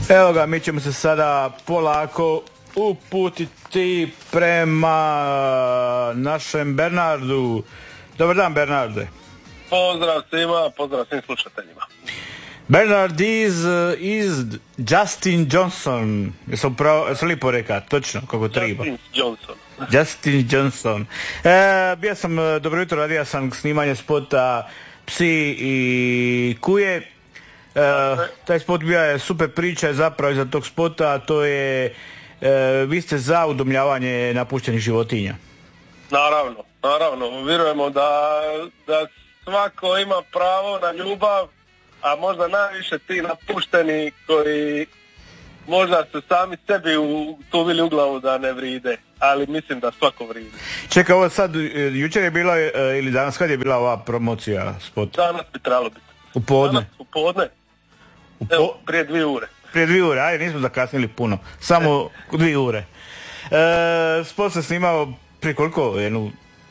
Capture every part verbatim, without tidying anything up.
Evo ga, mi ćemo se sada polako uputiti prema našem Bernardu. Dobar dan, Bernarde. Pozdrav svima, pozdrav svim slušateljima. Bernard is, is Justin Johnson. Jesam pravo, jesam lipo reka, točno, kako treba. Justin Johnson. Justin Johnson. E, bio sam, dobro jutro, radio sam snimanje spota Psi i kuje. E, taj spot bio je super priča zapravo iza tog spota, a to je e, vi ste za udomljavanje napuštenih životinja. Naravno, naravno. Vjerujemo da, da svako ima pravo na ljubav, a možda najviše ti napušteni koji možda se sami sebi utuvili u glavu da ne vride, ali mislim da svako vride. Čekaj, ovo sad, jučer je bila ili danas, kad je bila ova promocija spota? Danas bi trebalo biti. U podne? Danas u podne. U po... Evo, prije dvije ure. Prije dvije ure, ajde, nismo zakasnili puno. Samo e. dvije ure. E, spot se snimao prije koliko? Jednu,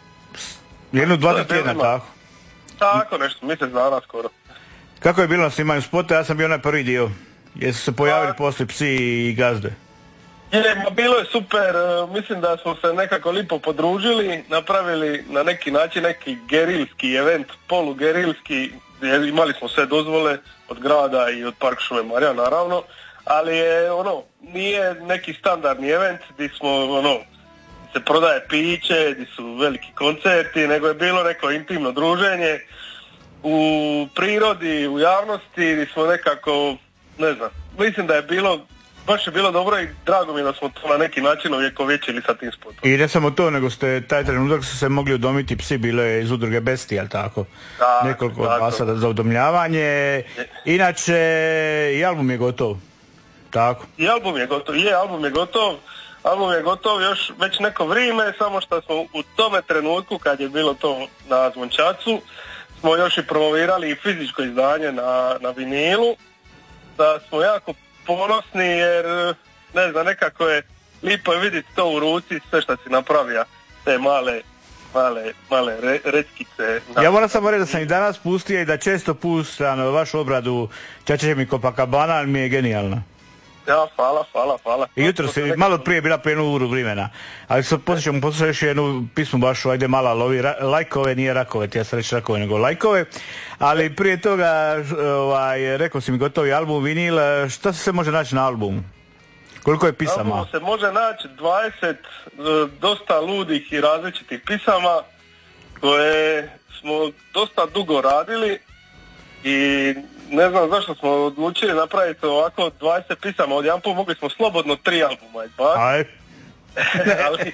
jednu dva tjedna, tako? Tako nešto, mjesec dana skoro. Kako je bilo na snimanju spota? Ja sam bio onaj prvi dio. Jesu se pojavili A... poslije psi i gazde? Je, ma bilo je super, mislim da smo se nekako lipo podružili, napravili na neki način neki gerilski event, polugerilski, imali smo sve dozvole od grada i od Park šume Marija naravno, ali je ono, nije neki standardni event gdje smo ono, se prodaje piće, gdje su veliki koncerti, nego je bilo neko intimno druženje u prirodi, u javnosti, gdje smo nekako, ne znam, mislim da je bilo baš je bilo dobro i drago mi je da smo to na neki način ovjekovječili sa tim spotom. I ne samo to, nego ste taj trenutak su se mogli udomiti psi, bilo je iz udruge Besti, jel tako? Da, nekoliko pasada za udomljavanje. Inače, i album je gotov. Tako? I album je gotov, je, album je gotov. Album je gotov još već neko vrijeme, samo što smo u tome trenutku, kad je bilo to na Zvončacu, smo još i promovirali i fizičko izdanje na, na vinilu. Da smo jako ponosni jer, ne znam, nekako je lipo je vidjeti to u ruci, sve što si napravio, te male, male, male re, reckice. Ja moram samo reći da sam i danas pustio i da često pustam vašu obradu Čačeće mi Copacabana, ali mi je genijalna. Ja, hvala, hvala, hvala. I jutro si, malo prije bila po jednu uru vremena, ali sad poslije ćemo poslušati još jednu pismu bašu, ajde mala lovi, ra, lajkove, nije rakove, ti ja sam reći rakove, nego lajkove, ali prije toga, ovaj, rekao si mi gotovi album, vinil, šta se može naći na albumu? Koliko je pisama? Album se može naći dvadeset dosta ludih i različitih pisama, koje smo dosta dugo radili i ne znam zašto smo odlučili napraviti ovako dvadeset pisama od Jampu, mogli smo slobodno tri albuma izbaciti. Aj. ali,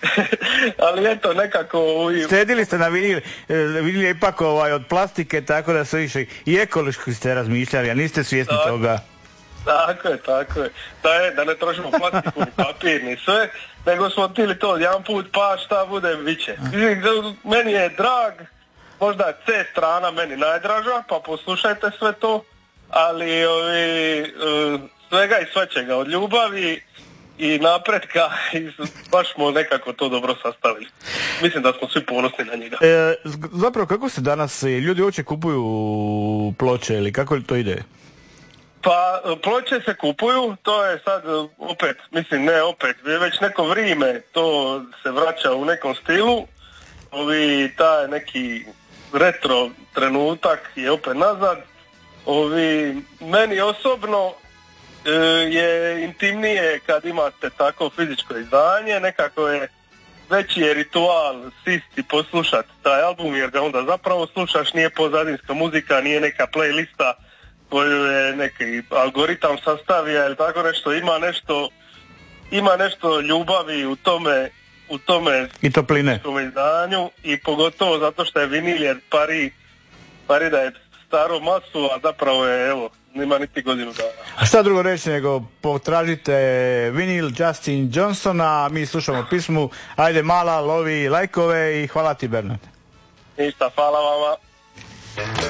ali eto nekako... Štedili ste na vinil, vinil je ipak ovaj, od plastike, tako da su više i ekološki ste razmišljali, a niste svjesni tako, toga. Tako je, tako je. Da je, da ne trošimo plastiku, ni papir, ni sve, nego smo htjeli to jedan put, pa šta bude, viće. Meni je drag, možda je C strana meni najdraža, pa poslušajte sve to, ali ovi, uh, svega i svačega od ljubavi i napretka i baš smo nekako to dobro sastavili. Mislim da smo svi ponosni na njega. E, zapravo kako se danas ljudi uopće kupuju ploče ili kako to ide? Pa ploče se kupuju, to je sad opet, mislim ne opet, već neko vrijeme to se vraća u nekom stilu, ovi taj neki retro trenutak je opet nazad. Ovi, meni osobno e, je intimnije kad imate tako fizičko izdanje, nekako je veći je ritual sist i poslušati taj album jer ga onda zapravo slušaš, nije pozadinska muzika, nije neka playlista koju je neki algoritam sastavio ili tako nešto, ima nešto ima nešto ljubavi u tome u tome i topline izdanju i pogotovo zato što je vinil jer pari, pari da je staro masu, a zapravo je evo, nima niti godinu dana. A šta drugo reći nego potražite vinil Justin Johnsona, mi slušamo pismu, ajde mala, lovi lajkove i hvala ti Bernard. Ništa, hvala vama.